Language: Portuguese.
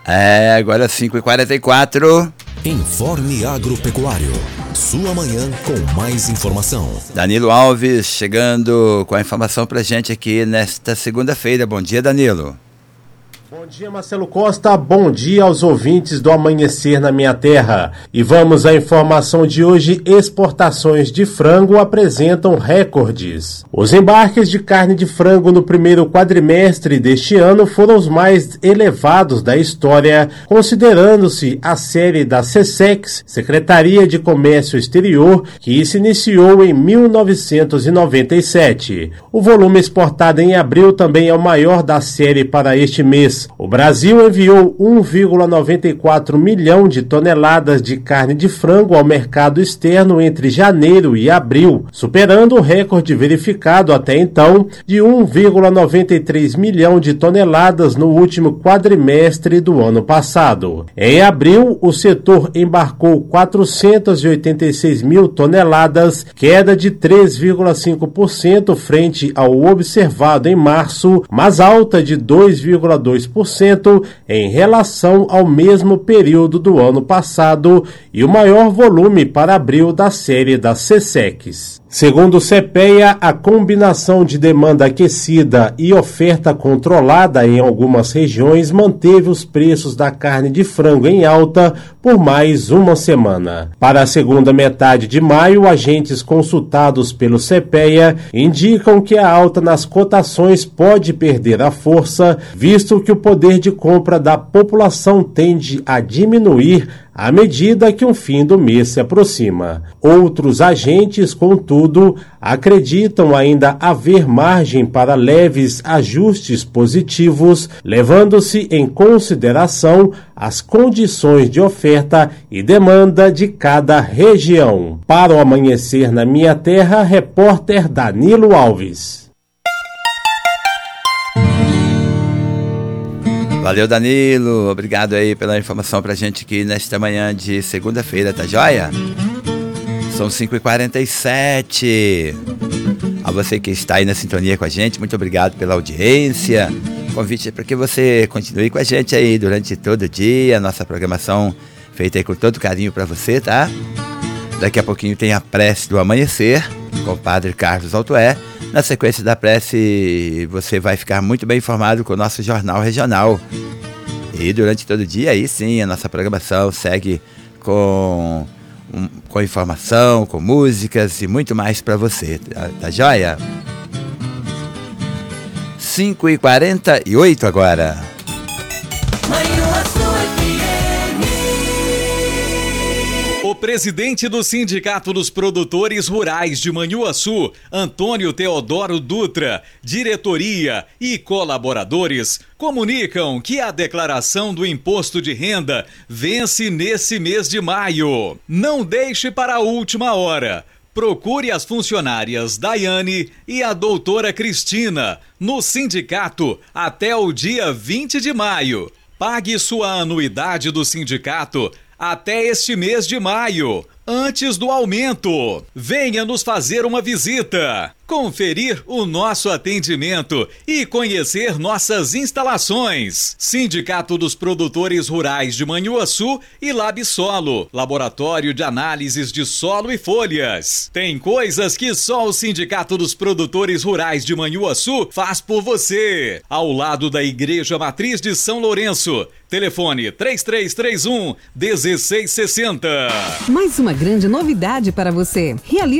Agora 5h44. Informe Agropecuário. Sua manhã com mais informação. Danilo Alves chegando com a informação pra gente aqui nesta segunda-feira. Bom dia, Danilo. Bom dia, Marcelo Costa. Bom dia aos ouvintes do Amanhecer na Minha Terra. E vamos à informação de hoje. Exportações de frango apresentam recordes. Os embarques de carne de frango no primeiro quadrimestre deste ano foram os mais elevados da história, considerando-se a série da SECEX, Secretaria de Comércio Exterior, que se iniciou em 1997. O volume exportado em abril também é o maior da série para este mês. O Brasil enviou 1,94 milhão de toneladas de carne de frango ao mercado externo entre janeiro e abril, superando o recorde verificado até então de 1,93 milhão de toneladas no último quadrimestre do ano passado. Em abril, o setor embarcou 486 mil toneladas, queda de 3,5% frente ao observado em março, mas alta de 2,2% em relação ao mesmo período do ano passado e o maior volume para abril da série da SECEX. Segundo o CPEA, a combinação de demanda aquecida e oferta controlada em algumas regiões manteve os preços da carne de frango em alta por mais uma semana. Para a segunda metade de maio, agentes consultados pelo CPEA indicam que a alta nas cotações pode perder a força, visto que o poder de compra da população tende a diminuir à medida que o fim do mês se aproxima. Outros agentes, contudo, acreditam ainda haver margem para leves ajustes positivos, levando-se em consideração as condições de oferta e demanda de cada região. Para o Amanhecer na Minha Terra, repórter Danilo Alves. Valeu, Danilo. Obrigado aí pela informação pra gente aqui nesta manhã de segunda-feira, tá joia? São 5h47. A você que está aí na sintonia com a gente, muito obrigado pela audiência. Convite para que você continue com a gente aí durante todo o dia. Nossa programação feita aí com todo carinho para você, tá? Daqui a pouquinho tem a prece do amanhecer com o Padre Carlos Altoé. Na sequência da prece, você vai ficar muito bem informado com o nosso Jornal Regional. E durante todo o dia, aí sim, a nossa programação segue com informação, com músicas e muito mais para você. Tá joia? 5h48 agora. O presidente do Sindicato dos Produtores Rurais de Manhuaçu, Antônio Teodoro Dutra, diretoria e colaboradores comunicam que a declaração do imposto de renda vence nesse mês de maio. Não deixe para a última hora. Procure as funcionárias Daiane e a doutora Cristina no sindicato até o dia 20 de maio. Pague sua anuidade do sindicato até este mês de maio, antes do aumento. Venha nos fazer uma visita, conferir o nosso atendimento e conhecer nossas instalações. Sindicato dos Produtores Rurais de Manhuaçu e Labsolo, laboratório de análises de solo e folhas. Tem coisas que só o Sindicato dos Produtores Rurais de Manhuaçu faz por você. Ao lado da Igreja Matriz de São Lourenço. Telefone 3331-1660. Mais uma grande novidade para você. Realize